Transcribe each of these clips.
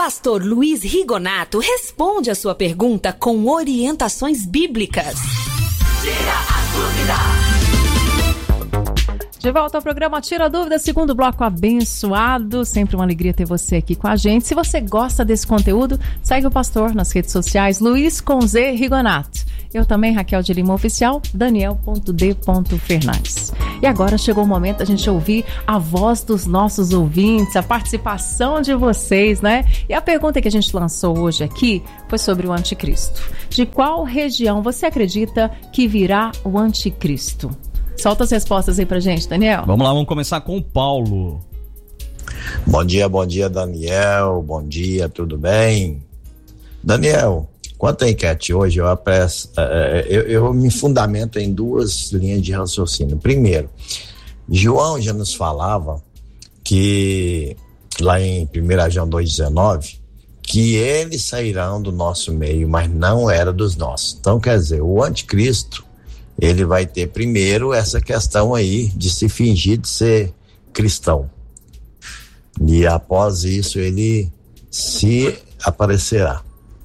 Pastor Luiz Rigonato responde a sua pergunta com orientações bíblicas. Tira a dúvida. De volta ao programa Tira a Dúvida, segundo bloco abençoado. Sempre uma alegria ter você aqui com a gente. Se você gosta desse conteúdo, segue o pastor nas redes sociais, Luiz com Z Rigonato. Eu também, Raquel de Lima Oficial, Daniel.d.Fernandes. E agora chegou o momento da gente ouvir a voz dos nossos ouvintes, a participação de vocês, né? E a pergunta que a gente lançou hoje aqui foi sobre o anticristo. De qual região você acredita que virá o anticristo? Solta as respostas aí pra gente, Daniel. Vamos lá, vamos começar com o Paulo. Bom dia, Daniel. Bom dia, tudo bem? Daniel, quanto à enquete hoje, eu me fundamento em duas linhas de raciocínio. Primeiro, João já nos falava que, lá em 1 João 2,19, que eles sairão do nosso meio, mas não era dos nossos. Então, quer dizer, o anticristo, ele vai ter primeiro essa questão aí de se fingir de ser cristão. E após isso ele se aparecerá.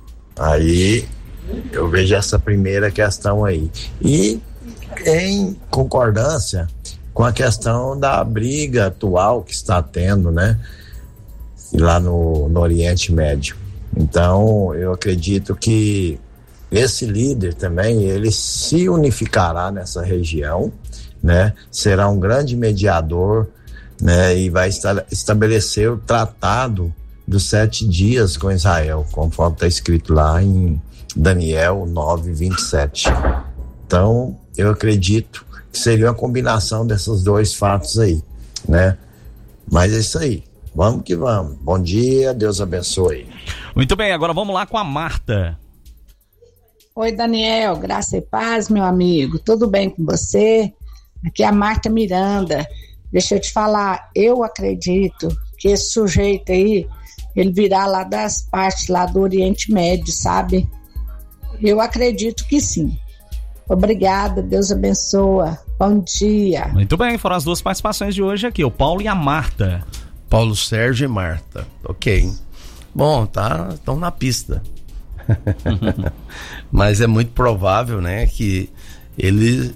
Aí eu vejo essa primeira questão aí. E em concordância com a questão da briga atual que está tendo, né? Lá no Oriente Médio. Então eu acredito que esse líder também, ele se unificará nessa região, né? Será um grande mediador, né? E vai estabelecer o tratado dos 7 dias com Israel, conforme está escrito lá em Daniel 9:27. Então, eu acredito que seria uma combinação desses dois fatos aí, né? Mas é isso aí. Vamos que vamos. Bom dia, Deus abençoe. Muito bem, agora vamos lá com a Marta. Oi, Daniel, graça e paz, meu amigo, tudo bem com você? Aqui é a Marta Miranda. Deixa eu te falar, eu acredito que esse sujeito aí, ele virá lá das partes lá do Oriente Médio, sabe? Eu acredito que sim. Obrigada, Deus abençoa, bom dia. Muito bem, foram as duas participações de hoje aqui, o Paulo e a Marta. Paulo Sérgio e Marta, ok. Bom, estão na pista. Mas é muito provável, né, que ele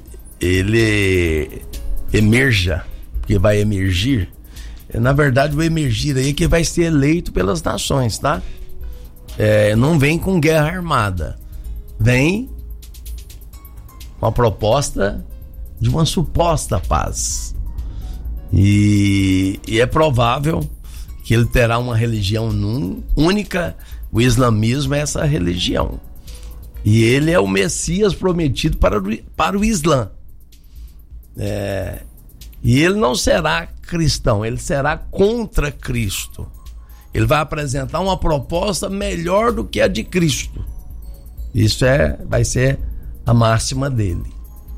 emerja, que vai emergir. Na verdade, o emergir aí é que vai ser eleito pelas nações, tá? Não vem com guerra armada, vem com a proposta de uma suposta paz. E é provável que ele terá uma religião única. O islamismo é essa religião. E ele é o Messias prometido para o Islã. E ele não será cristão, ele será contra Cristo. Ele vai apresentar uma proposta melhor do que a de Cristo. Isso vai ser a máxima dele.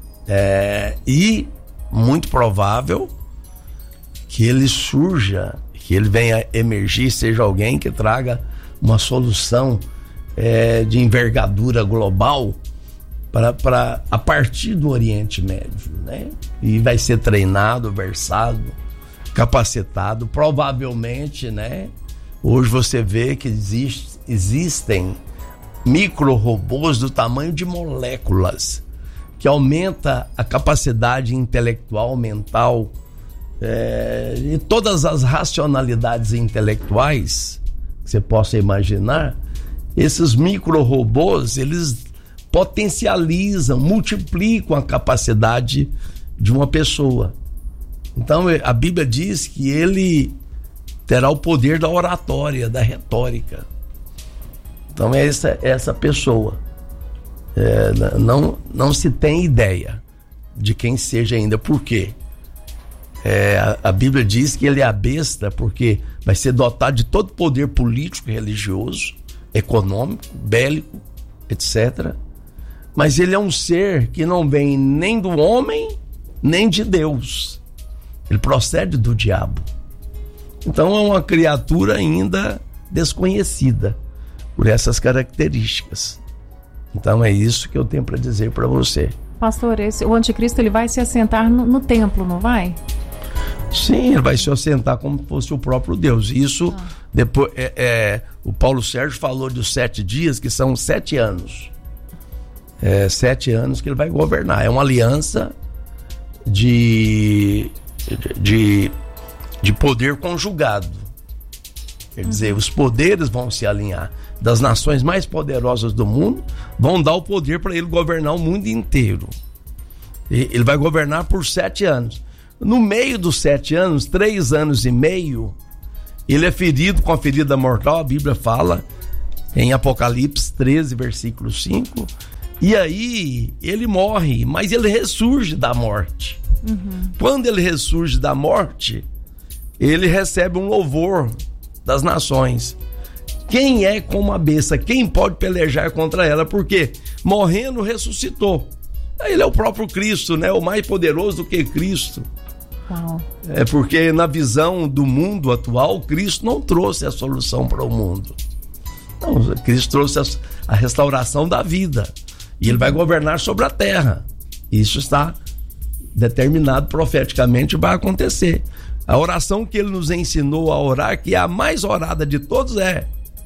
E muito provável que ele surja, que ele venha emergir, seja alguém que traga uma solução de envergadura global para a partir do Oriente Médio, né? E vai ser treinado, versado, capacitado, provavelmente, né? Hoje você vê que existem micro-robôs do tamanho de moléculas, que aumenta a capacidade intelectual, mental, e todas as racionalidades intelectuais que você possa imaginar. Esses micro-robôs, eles potencializam, multiplicam a capacidade de uma pessoa. Então a Bíblia diz que ele terá o poder da oratória, da retórica. Então é essa pessoa. Não se tem ideia de quem seja ainda. Por quê? A Bíblia diz que ele é a besta porque vai ser dotado de todo poder político, religioso, econômico, bélico, etc. Mas ele é um ser que não vem nem do homem, nem de Deus. Ele procede do diabo. Então é uma criatura ainda desconhecida por essas características. Então é isso que eu tenho para dizer para você. Pastor, o anticristo ele vai se assentar no templo, não vai? Sim, ele vai se assentar como se fosse o próprio Deus. Isso, depois, o Paulo Sérgio falou dos 7 dias, que são 7 anos. 7 anos que ele vai governar. É uma aliança de poder conjugado. Quer dizer, os poderes vão se alinhar. Das nações mais poderosas do mundo, vão dar o poder para ele governar o mundo inteiro. Ele vai governar por 7 anos. No meio dos 7 anos, 3 anos e meio, ele é ferido com a ferida mortal. A Bíblia fala em Apocalipse 13, versículo 5. E aí ele morre, mas ele ressurge da morte. Quando ele ressurge da morte, ele recebe um louvor das nações. Quem é como a besta? Quem pode pelejar contra ela? Porque morrendo ressuscitou. Ele é o próprio Cristo, né? O mais poderoso do que Cristo. Uau. É porque na visão do mundo atual, Cristo não trouxe a solução para o mundo. Não, Cristo trouxe a restauração da vida. E ele vai governar sobre a terra. Isso está determinado profeticamente, vai acontecer. A oração que ele nos ensinou a orar, que é a mais orada de todos, é: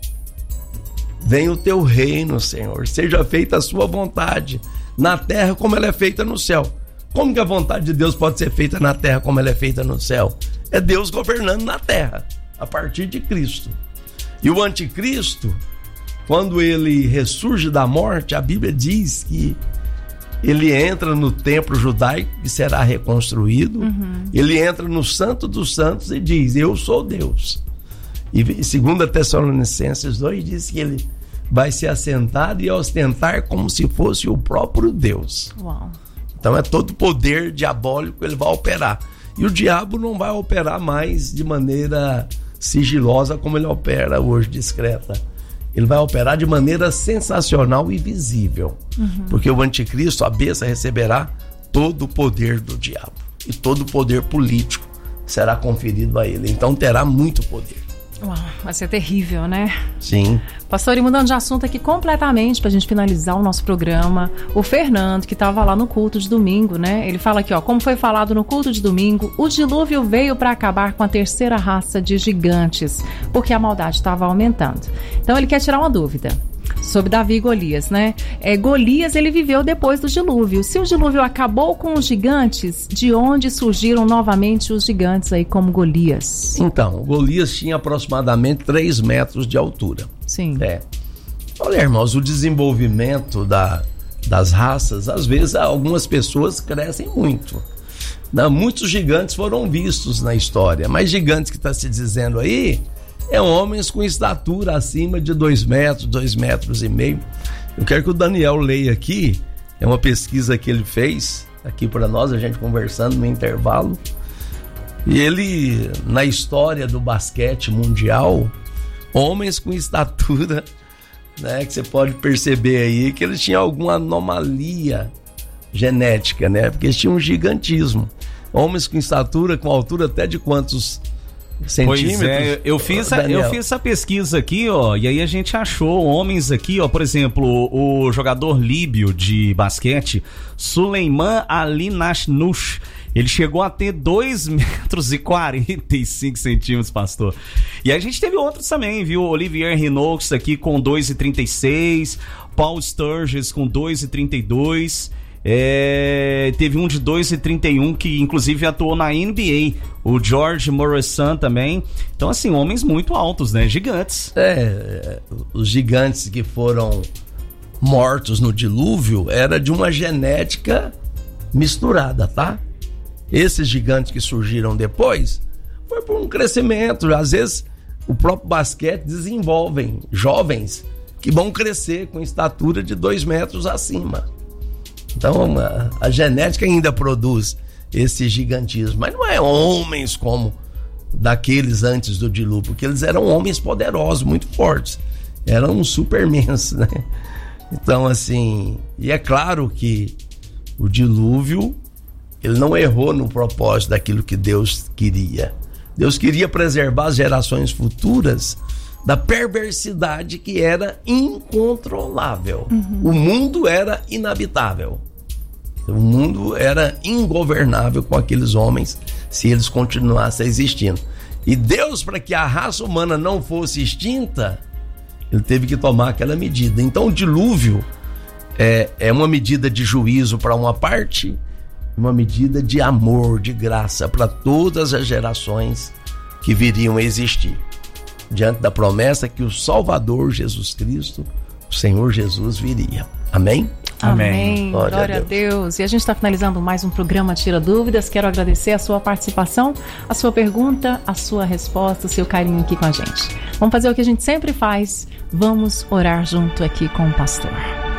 venha o teu reino, Senhor, seja feita a sua vontade, na terra como ela é feita no céu. Como que a vontade de Deus pode ser feita na terra como ela é feita no céu? É Deus governando na terra, a partir de Cristo. E o anticristo, quando ele ressurge da morte, a Bíblia diz que ele entra no templo judaico, que será reconstruído. Ele entra no Santo dos Santos e diz: eu sou Deus. E 2 Tessalonicenses 2 diz que ele vai se assentar e ostentar como se fosse o próprio Deus. Uau. Então é todo o poder diabólico que ele vai operar. E o diabo não vai operar mais de maneira sigilosa como ele opera hoje, discreta. Ele vai operar de maneira sensacional e visível. Porque o anticristo, a besta, receberá todo o poder do diabo. E todo o poder político será conferido a ele. Então terá muito poder. Uau, vai ser terrível, né? Sim. Pastor, e mudando de assunto aqui completamente pra gente finalizar o nosso programa, o Fernando, que estava lá no culto de domingo, né? Ele fala aqui, ó, como foi falado no culto de domingo, o dilúvio veio para acabar com a terceira raça de gigantes, porque a maldade estava aumentando. Então ele quer tirar uma dúvida sobre Davi e Golias, né? Golias, ele viveu depois do dilúvio. Se o dilúvio acabou com os gigantes, de onde surgiram novamente os gigantes aí como Golias? Então, Golias tinha aproximadamente 3 metros de altura. Sim. Olha, irmãos, o desenvolvimento das raças, às vezes algumas pessoas crescem muito. Muitos gigantes foram vistos na história, mas gigantes que está se dizendo aí homens com estatura acima de 2 metros, 2 metros e meio. Eu quero que o Daniel leia aqui, é uma pesquisa que ele fez aqui para nós, a gente conversando no intervalo. E ele, na história do basquete mundial, homens com estatura, né, que você pode perceber aí que eles tinham alguma anomalia genética, né, porque eles tinham um gigantismo. Homens com estatura, com altura até de quantos centímetros? Pois é, eu fiz essa pesquisa aqui, ó, e aí a gente achou homens aqui, ó, por exemplo, o jogador líbio de basquete, Suleiman Ali Nashnush, ele chegou a ter 2 metros e 45 centímetros, pastor. E a gente teve outros também, viu? Olivier Renox aqui com 2,36, Paul Sturges com 2,32. Teve um de 2,31 que inclusive atuou na NBA, o George Morrison também. Então assim, homens muito altos, né? Gigantes. Os gigantes que foram mortos no dilúvio era de uma genética misturada, tá? Esses gigantes que surgiram depois foi por um crescimento. Às vezes o próprio basquete desenvolvem jovens que vão crescer com estatura de 2 metros acima. Então a genética ainda produz esse gigantismo, mas não é homens como daqueles antes do dilúvio, porque eles eram homens poderosos, muito fortes, eram supermens, né? Então assim, e é claro que o dilúvio, ele não errou no propósito daquilo que Deus queria. Deus queria preservar as gerações futuras da perversidade que era incontrolável. O mundo era inabitável. O mundo era ingovernável com aqueles homens se eles continuassem existindo. E Deus, para que a raça humana não fosse extinta, ele teve que tomar aquela medida. Então o dilúvio é uma medida de juízo para uma parte, uma medida de amor, de graça para todas as gerações que viriam a existir, diante da promessa que o Salvador Jesus Cristo, o Senhor Jesus, viria. Amém? Amém. Glória a Deus. E a gente está finalizando mais um programa Tira Dúvidas. Quero agradecer a sua participação, a sua pergunta, a sua resposta, o seu carinho aqui com a gente. Vamos fazer o que a gente sempre faz. Vamos orar junto aqui com o pastor.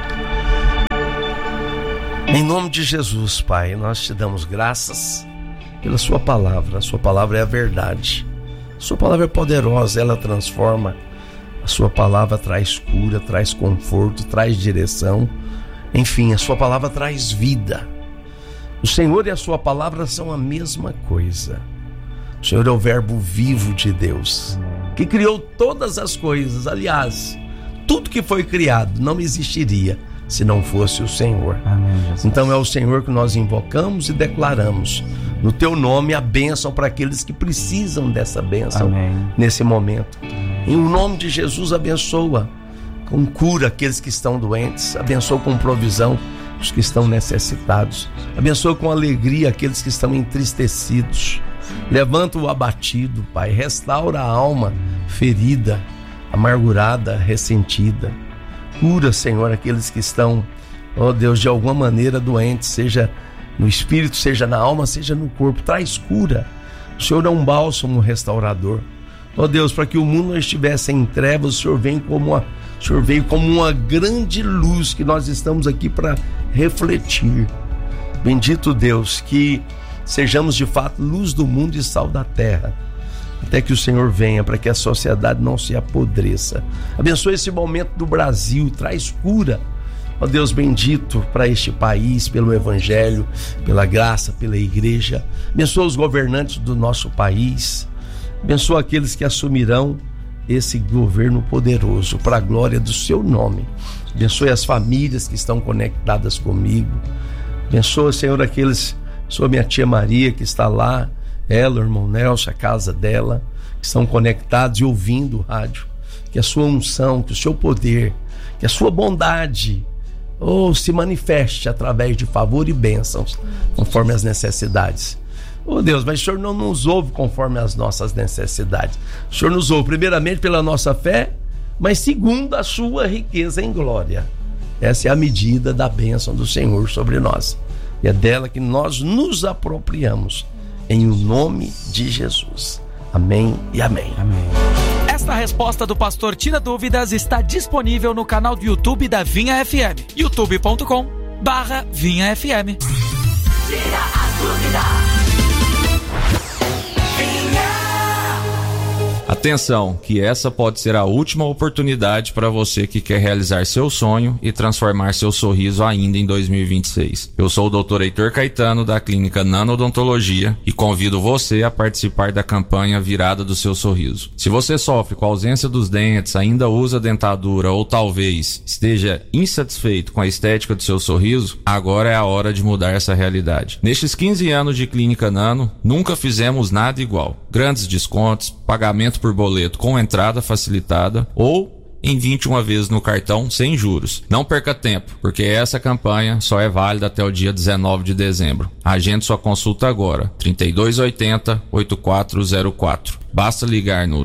Em nome de Jesus, Pai, nós te damos graças pela sua palavra. A sua palavra é a verdade. A sua palavra é poderosa, ela transforma. A sua palavra traz cura, traz conforto, traz direção. Enfim, a sua palavra traz vida. O Senhor e a sua palavra são a mesma coisa. O Senhor é o verbo vivo de Deus, que criou todas as coisas. Aliás, tudo que foi criado não existiria se não fosse o Senhor. Amém, Jesus. Então é o Senhor que nós invocamos e declaramos no teu nome a bênção para aqueles que precisam dessa bênção. Amém. Nesse momento. Em nome de Jesus, abençoa com cura aqueles que estão doentes, abençoa com provisão os que estão necessitados, abençoa com alegria aqueles que estão entristecidos, levanta o abatido, Pai, restaura a alma ferida, amargurada, ressentida, cura, Senhor, aqueles que estão, ó Deus, de alguma maneira doentes, seja no espírito, seja na alma, seja no corpo, traz cura. O Senhor é um bálsamo restaurador. Ó Deus, para que o mundo não estivesse em trevas, o Senhor veio como uma grande luz que nós estamos aqui para refletir. Bendito Deus, que sejamos de fato luz do mundo e sal da terra, até que o Senhor venha, para que a sociedade não se apodreça. Abençoa esse momento do Brasil, traz cura, ó Deus bendito, para este país, pelo Evangelho, pela graça, pela igreja. Abençoa os governantes do nosso país, abençoa aqueles que assumirão esse governo poderoso para a glória do seu nome. Abençoe as famílias que estão conectadas comigo. Abençoa, Senhor, abençoa minha tia Maria que está lá, ela, o irmão Nelson, a casa dela, que estão conectados e ouvindo o rádio. Que a sua unção, que o seu poder, que a sua bondade se manifeste através de favor e bênçãos, conforme as necessidades. Oh Deus, mas o Senhor não nos ouve conforme as nossas necessidades. O Senhor nos ouve primeiramente pela nossa fé, mas segundo a sua riqueza em glória. Essa é a medida da bênção do Senhor sobre nós. E é dela que nós nos apropriamos, em o nome de Jesus. Amém e amém. Amém. Esta resposta do pastor Tira Dúvidas está disponível no canal do YouTube da Vinha FM. youtube.com/VinhaFM. Tira a dúvida. Atenção, que essa pode ser a última oportunidade para você que quer realizar seu sonho e transformar seu sorriso ainda em 2026. Eu sou o Dr. Heitor Caetano, da Clínica Nanodontologia, e convido você a participar da campanha Virada do Seu Sorriso. Se você sofre com a ausência dos dentes, ainda usa dentadura ou talvez esteja insatisfeito com a estética do seu sorriso, agora é a hora de mudar essa realidade. Nestes 15 anos de Clínica Nano, nunca fizemos nada igual. Grandes descontos, pagamento por boleto com entrada facilitada ou em 21 vezes no cartão sem juros. Não perca tempo, porque essa campanha só é válida até o dia 19 de dezembro. Agende sua consulta agora, 3280-8404. Basta ligar no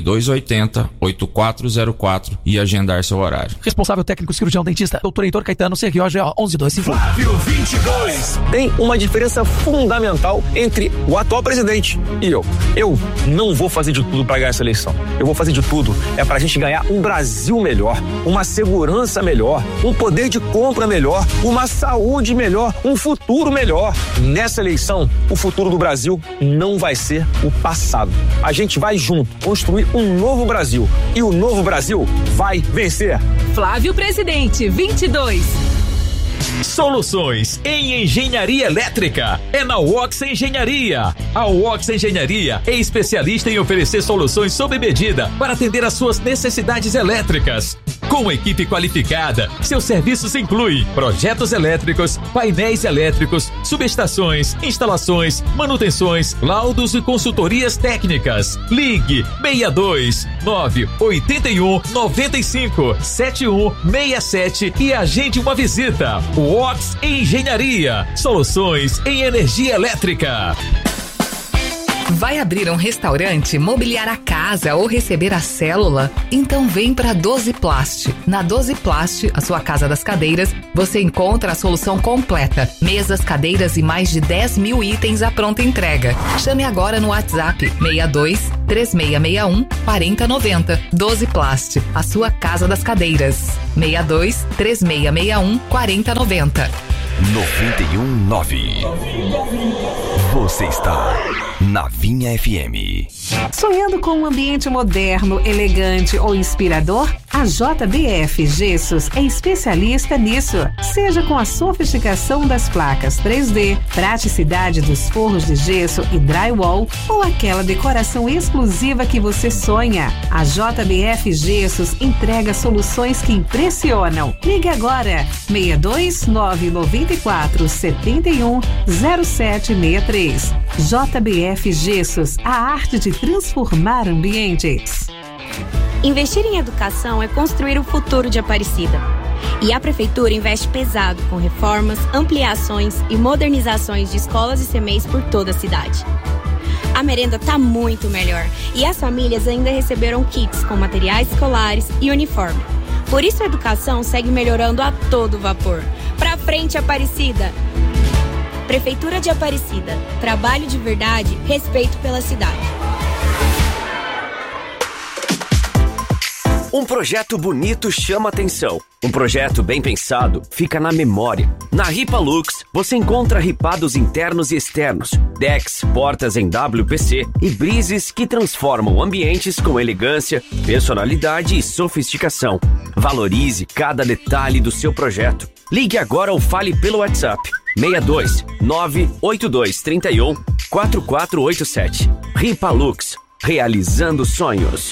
3280-8404 e agendar seu horário. Responsável técnico cirurgião dentista, Dr. Heitor Caetano, CROGO 11255. Flávio 22. Tem uma diferença fundamental entre o atual presidente e eu. Eu não vou fazer de tudo para ganhar essa eleição. Eu vou fazer de tudo pra gente ganhar um Brasil melhor, uma segurança melhor, um poder de compra melhor, uma saúde melhor, um futuro melhor. Nessa eleição, o futuro do Brasil não vai ser o passado. A gente vai junto construir um novo Brasil e o novo Brasil vai vencer. Flávio Presidente 22. Soluções em engenharia elétrica é na Wox Engenharia. A Wox Engenharia é especialista em oferecer soluções sob medida para atender às suas necessidades elétricas. Com uma equipe qualificada, seus serviços incluem projetos elétricos, painéis elétricos, subestações, instalações, manutenções, laudos e consultorias técnicas. Ligue 62 981 95 7167 e agende uma visita. Ox Engenharia, soluções em energia elétrica. Vai abrir um restaurante, mobiliar a casa ou receber a célula? Então vem para 12 Plast. Na 12 Plast, a sua casa das cadeiras, você encontra a solução completa. Mesas, cadeiras e mais de 10 mil itens à pronta entrega. Chame agora no WhatsApp 62 3661 4090. 12 Plast, a sua casa das cadeiras. 62 3661 4090. 91.9. Você está na Vinha FM. Sonhando com um ambiente moderno, elegante ou inspirador? A JBF Gessos é especialista nisso. Seja com a sofisticação das placas 3D, praticidade dos forros de gesso e drywall ou aquela decoração exclusiva que você sonha. A JBF Gessos entrega soluções que impressionam. Ligue agora 62994 71 0763. JBF Gessos, a arte de transformar ambientes. Investir em educação é construir o futuro de Aparecida. E a Prefeitura investe pesado com reformas, ampliações e modernizações de escolas e CMEs por toda a cidade. A merenda está muito melhor e as famílias ainda receberam kits com materiais escolares e uniforme. Por isso a educação segue melhorando a todo vapor. Pra frente, Aparecida! Prefeitura de Aparecida. Trabalho de verdade, respeito pela cidade. Um projeto bonito chama atenção. Um projeto bem pensado fica na memória. Na Ripalux, você encontra ripados internos e externos, decks, portas em WPC e brises que transformam ambientes com elegância, personalidade e sofisticação. Valorize cada detalhe do seu projeto. Ligue agora ou fale pelo WhatsApp 62 982 31 4487. Ripalux, realizando sonhos.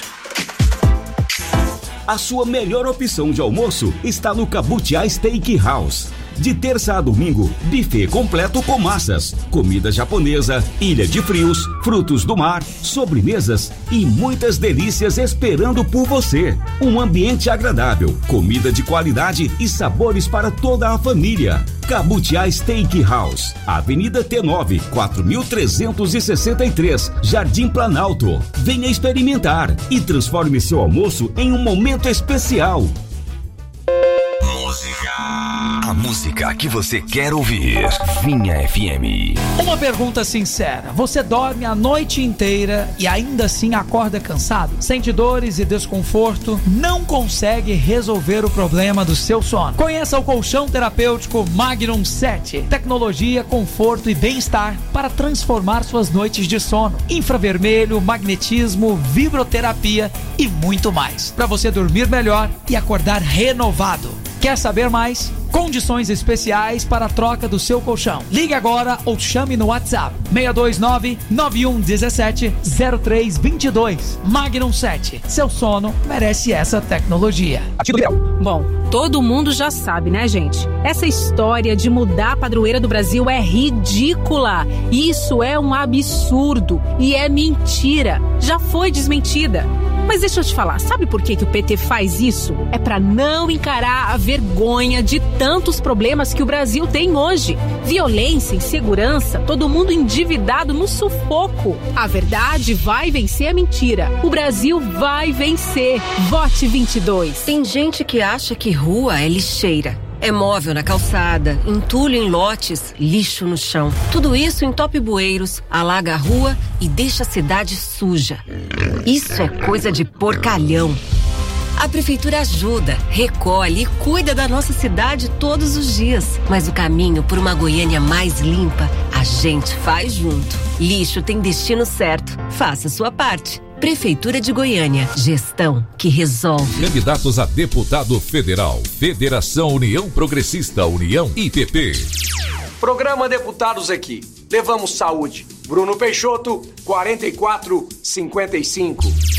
A sua melhor opção de almoço está no Cabutiá Steakhouse. De terça a domingo, buffet completo com massas, comida japonesa, ilha de frios, frutos do mar, sobremesas e muitas delícias esperando por você. Um ambiente agradável, comida de qualidade e sabores para toda a família. Cabutiá Steakhouse, Avenida T9, 4363, Jardim Planalto. Venha experimentar e transforme seu almoço em um momento especial. A música que você quer ouvir. Vinha FM. Uma pergunta sincera: você dorme a noite inteira e ainda assim acorda cansado? Sente dores e desconforto? Não consegue resolver o problema do seu sono? Conheça o colchão terapêutico Magnum 7. Tecnologia, conforto e bem-estar para transformar suas noites de sono. Infravermelho, magnetismo, vibroterapia e muito mais, para você dormir melhor e acordar renovado. Quer saber mais? Condições especiais para a troca do seu colchão. Ligue agora ou chame no WhatsApp 629-9117-0322. Magnum 7. Seu sono merece essa tecnologia. Bom, todo mundo já sabe, né, gente? Essa história de mudar a padroeira do Brasil é ridícula. Isso é um absurdo e é mentira. Já foi desmentida. Mas deixa eu te falar, sabe por que o PT faz isso? É pra não encarar a vergonha de tantos problemas que o Brasil tem hoje. Violência, insegurança, todo mundo endividado no sufoco. A verdade vai vencer a mentira. O Brasil vai vencer. Vote 22. Tem gente que acha que rua é lixeira. É móvel na calçada, entulho em lotes, lixo no chão. Tudo isso entope bueiros, alaga a rua e deixa a cidade suja. Isso é coisa de porcalhão. A prefeitura ajuda, recolhe e cuida da nossa cidade todos os dias. Mas o caminho por uma Goiânia mais limpa, a gente faz junto. Lixo tem destino certo. Faça a sua parte. Prefeitura de Goiânia. Gestão que resolve. Candidatos a deputado federal. Federação União Progressista, União IPP. Programa Deputados aqui. Levamos saúde. Bruno Peixoto, 4455.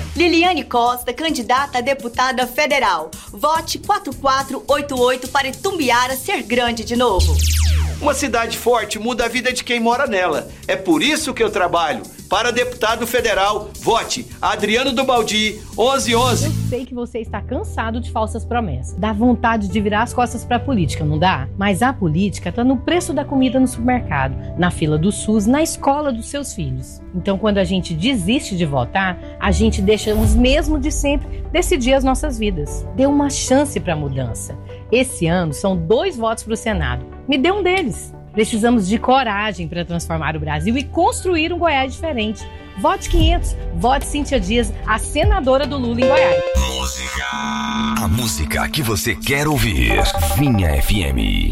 Liliane Costa, candidata a deputada federal. Vote 4488 para Itumbiara ser grande de novo. Uma cidade forte muda a vida de quem mora nela. É por isso que eu trabalho. Para deputado federal, vote Adriano do Baldi, 1111. Eu sei que você está cansado de falsas promessas. Dá vontade de virar as costas para a política, não dá? Mas a política está no preço da comida no supermercado, na fila do SUS, na escola dos seus filhos. Então, quando a gente desiste de votar, a gente deixa os mesmos de sempre decidir as nossas vidas. Dê uma chance para a mudança. Esse ano são 2 votos para o Senado. Me dê um deles. Precisamos de coragem para transformar o Brasil e construir um Goiás diferente. Vote 500. Vote Cíntia Dias, a senadora do Lula em Goiás. A música que você quer ouvir. Vinha FM.